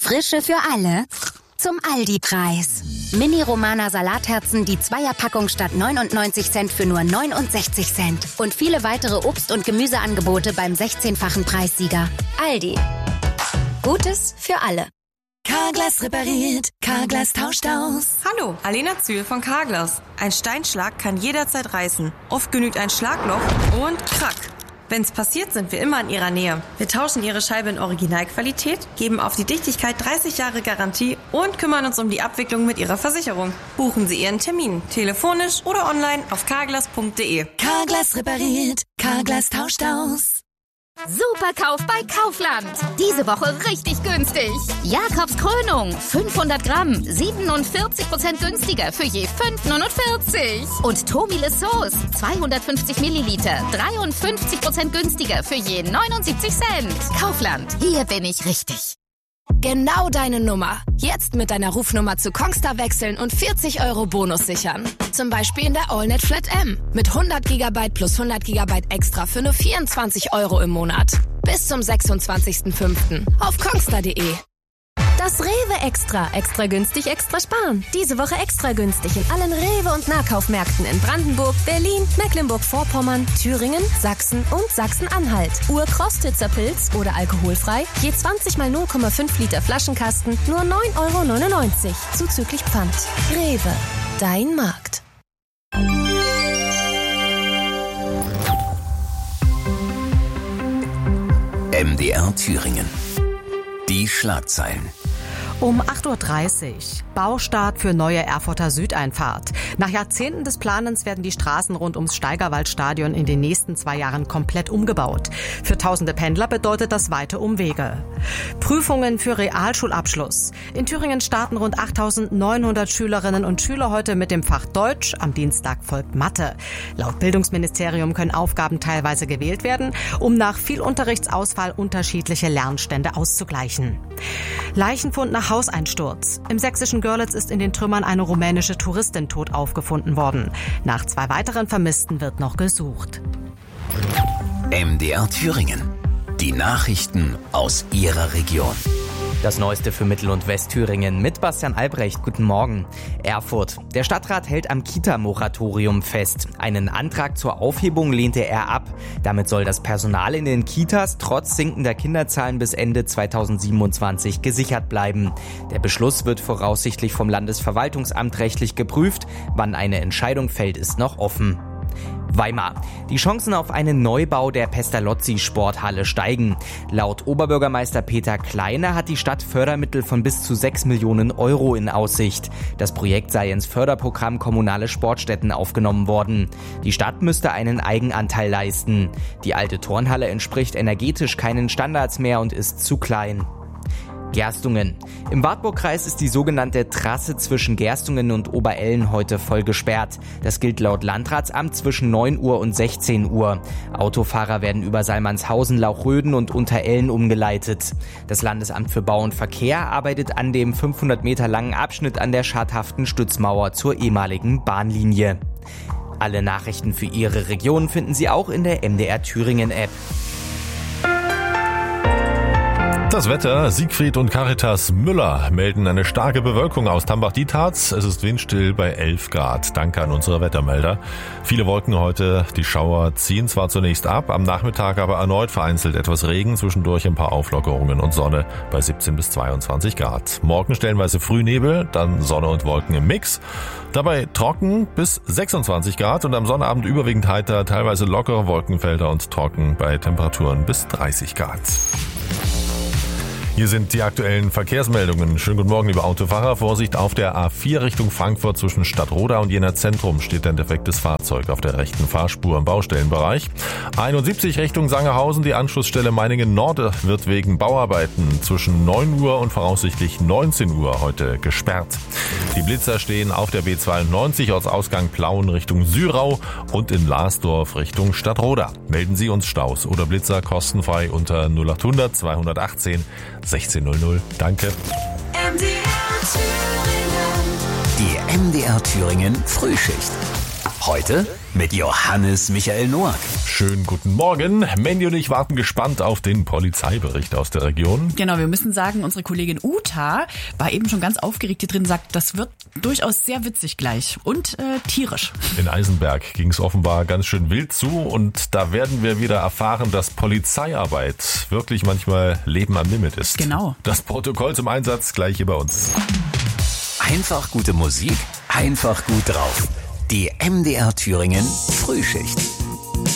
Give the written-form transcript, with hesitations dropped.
Frische für alle zum Aldi-Preis. Mini-Romana Salatherzen, die Zweierpackung statt 99 Cent für nur 69 Cent. Und viele weitere Obst- und Gemüseangebote beim 16-fachen Preissieger. Aldi. Gutes für alle. Carglass repariert, Carglass tauscht aus. Hallo, Alena Zühl von Carglass. Ein Steinschlag kann jederzeit reißen. Oft genügt ein Schlagloch und krack. Wenn's passiert, sind wir immer in Ihrer Nähe. Wir tauschen Ihre Scheibe in Originalqualität, geben auf die Dichtigkeit 30 Jahre Garantie und kümmern uns um die Abwicklung mit Ihrer Versicherung. Buchen Sie Ihren Termin, telefonisch oder online auf carglass.de. Carglass repariert, Carglass tauscht aus. Superkauf bei Kaufland. Diese Woche richtig günstig. Jakobs Krönung, 500 Gramm, 47% günstiger für je 5,49. Und Tomiles Sauce, 250 Milliliter, 53% günstiger für je 79 Cent. Kaufland, hier bin ich richtig. Genau deine Nummer. Jetzt mit deiner Rufnummer zu Kongstar wechseln und 40 € Bonus sichern. Zum Beispiel in der AllNet Flat M. Mit 100 GB plus 100 GB extra für nur 24 € im Monat. Bis zum 26.05. auf kongstar.de. Das Rewe Extra. Extra günstig, extra sparen. Diese Woche extra günstig in allen Rewe- und Nahkaufmärkten in Brandenburg, Berlin, Mecklenburg-Vorpommern, Thüringen, Sachsen und Sachsen-Anhalt. Urkrostitzer Pilz oder alkoholfrei, je 20 mal 0,5 Liter Flaschenkasten, nur 9,99 € zuzüglich Pfand. Rewe, dein Markt. MDR Thüringen. Die Schlagzeilen. Um 8.30 Uhr. Baustart für neue Erfurter Südeinfahrt. Nach Jahrzehnten des Planens werden die Straßen rund ums Steigerwaldstadion in den nächsten 2 Jahren komplett umgebaut. Für tausende Pendler bedeutet das weite Umwege. Prüfungen für Realschulabschluss. In Thüringen starten rund 8.900 Schülerinnen und Schüler heute mit dem Fach Deutsch. Am Dienstag folgt Mathe. Laut Bildungsministerium können Aufgaben teilweise gewählt werden, um nach viel Unterrichtsausfall unterschiedliche Lernstände auszugleichen. Leichenfund nach Hauseinsturz. Im sächsischen Görlitz ist in den Trümmern eine rumänische Touristin tot aufgefunden worden. Nach 2 weiteren Vermissten wird noch gesucht. MDR Thüringen. Die Nachrichten aus Ihrer Region. Das Neueste für Mittel- und Westthüringen mit Bastian Albrecht. Guten Morgen. Erfurt. Der Stadtrat hält am Kita-Moratorium fest. Einen Antrag zur Aufhebung lehnte er ab. Damit soll das Personal in den Kitas trotz sinkender Kinderzahlen bis Ende 2027 gesichert bleiben. Der Beschluss wird voraussichtlich vom Landesverwaltungsamt rechtlich geprüft. Wann eine Entscheidung fällt, ist noch offen. Weimar. Die Chancen auf einen Neubau der Pestalozzi-Sporthalle steigen. Laut Oberbürgermeister Peter Kleine hat die Stadt Fördermittel von bis zu 6 Millionen € in Aussicht. Das Projekt sei ins Förderprogramm Kommunale Sportstätten aufgenommen worden. Die Stadt müsste einen Eigenanteil leisten. Die alte Turnhalle entspricht energetisch keinen Standards mehr und ist zu klein. Gerstungen. Im Wartburgkreis ist die sogenannte Trasse zwischen Gerstungen und Oberellen heute voll gesperrt. Das gilt laut Landratsamt zwischen 9 Uhr und 16 Uhr. Autofahrer werden über Salmanshausen, Lauchröden und Unterellen umgeleitet. Das Landesamt für Bau und Verkehr arbeitet an dem 500 Meter langen Abschnitt an der schadhaften Stützmauer zur ehemaligen Bahnlinie. Alle Nachrichten für Ihre Region finden Sie auch in der MDR Thüringen App. Das Wetter. Siegfried und Caritas Müller melden eine starke Bewölkung aus Tambach-Dietharz. Es ist windstill bei 11 Grad. Danke an unsere Wettermelder. Viele Wolken heute. Die Schauer ziehen zwar zunächst ab, am Nachmittag aber erneut vereinzelt etwas Regen, zwischendurch ein paar Auflockerungen und Sonne bei 17 bis 22 Grad. Morgen stellenweise Frühnebel, dann Sonne und Wolken im Mix. Dabei trocken bis 26 Grad und am Sonnabend überwiegend heiter, teilweise lockere Wolkenfelder und trocken bei Temperaturen bis 30 Grad. Hier sind die aktuellen Verkehrsmeldungen. Schönen guten Morgen, liebe Autofahrer. Vorsicht auf der A4 Richtung Frankfurt zwischen Stadtroda und Jena Zentrum steht ein defektes Fahrzeug auf der rechten Fahrspur im Baustellenbereich. 71 Richtung Sangerhausen, die Anschlussstelle Meiningen Nord wird wegen Bauarbeiten zwischen 9 Uhr und voraussichtlich 19 Uhr heute gesperrt. Die Blitzer stehen auf der B92 Ortsausgang Plauen Richtung Syrau und in Lasdorf Richtung Stadtroda. Melden Sie uns Staus oder Blitzer kostenfrei unter 0800 218 1600. Danke. Die MDR Thüringen Frühschicht. Heute mit Johannes Michael Noack. Schönen guten Morgen. Mandy und ich warten gespannt auf den Polizeibericht aus der Region. Genau, wir müssen sagen, unsere Kollegin Uta war eben schon ganz aufgeregt hier drin, sagt, das wird durchaus sehr witzig gleich und tierisch. In Eisenberg ging es offenbar ganz schön wild zu und da werden wir wieder erfahren, dass Polizeiarbeit wirklich manchmal Leben am Limit ist. Genau. Das Protokoll zum Einsatz gleich hier bei uns. Einfach gute Musik, einfach gut drauf. Die MDR Thüringen Frühschicht.